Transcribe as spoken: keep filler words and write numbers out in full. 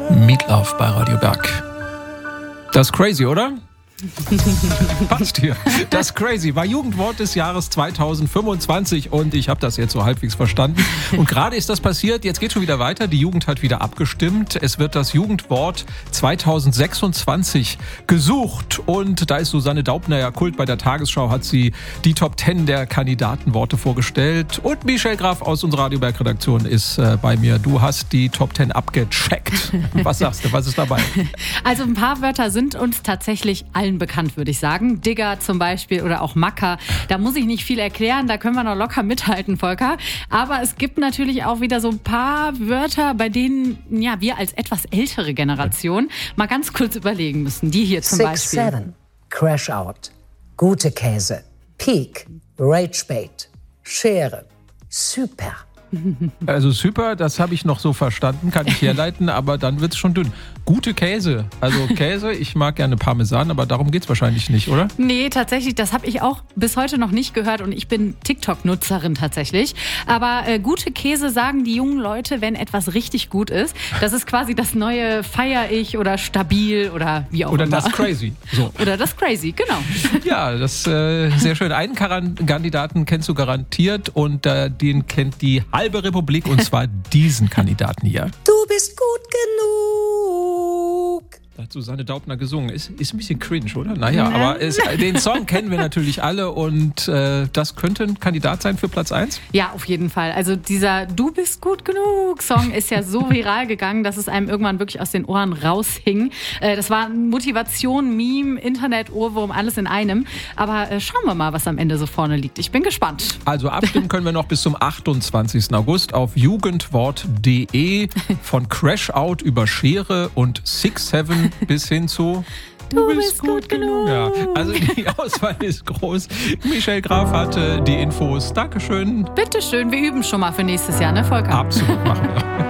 Meatloaf bei Radio Berg. Das ist crazy, oder? Passt hier. Das ist crazy. War Jugendwort des Jahres zweitausendfünfundzwanzig und ich habe das jetzt so halbwegs verstanden. Und gerade ist das passiert. Jetzt geht schon wieder weiter. Die Jugend hat wieder abgestimmt. Es wird das Jugendwort zweitausendsechsundzwanzig gesucht. Und da ist Susanne Daubner ja Kult. Bei der Tagesschau hat sie die Top Ten der Kandidatenworte vorgestellt. Und Michelle Graf aus unserer Radio Berg Redaktion ist äh, bei mir. Du hast die Top Ten abgecheckt. Was sagst du? Was ist dabei? Also ein paar Wörter sind uns tatsächlich allen bekannt, würde ich sagen. Digger zum Beispiel oder auch Macker. Da muss ich nicht viel erklären, da können wir noch locker mithalten, Volker. Aber es gibt natürlich auch wieder so ein paar Wörter, bei denen ja, wir als etwas ältere Generation mal ganz kurz überlegen müssen. Die hier zum Six, Beispiel. Seven, Crash Out, Gute Käse, Peak, Rage Bait, Schere, Super. Also super, das habe ich noch so verstanden, kann ich herleiten, aber dann wird es schon dünn. Gute Käse, also Käse, ich mag gerne Parmesan, aber darum geht es wahrscheinlich nicht, oder? Nee, tatsächlich, das habe ich auch bis heute noch nicht gehört und ich bin TikTok-Nutzerin tatsächlich. Aber äh, gute Käse sagen die jungen Leute, wenn etwas richtig gut ist. Das ist quasi das neue Feier ich oder stabil oder wie auch oder immer. Oder das Crazy. So. Oder das Crazy, genau. Ja, das ist äh, sehr schön. Einen Kandidaten kennst du garantiert und äh, den kennt die halbe Republik und zwar diesen Kandidaten hier. Du bist gut genug. Da hat Susanne Daubner gesungen. Ist, ist ein bisschen cringe, oder? Naja, aber es, den Song kennen wir natürlich alle und äh, das könnte ein Kandidat sein für Platz eins? Ja, auf jeden Fall. Also dieser Du bist gut genug Song ist ja so viral gegangen, dass es einem irgendwann wirklich aus den Ohren raushing. Äh, das war Motivation, Meme, Internet, Ohrwurm, alles in einem. Aber äh, schauen wir mal, was am Ende so vorne liegt. Ich bin gespannt. Also abstimmen können wir noch bis zum achtundzwanzigsten August auf jugendwort punkt de von Crash Out über Schere und Six Seven bis hin zu Du bist gut genug. Ja, also die Auswahl ist groß. Michelle Graf hatte die Infos. Dankeschön. Bitteschön, wir üben schon mal für nächstes Jahr, ne Volker? Absolut, machen wir.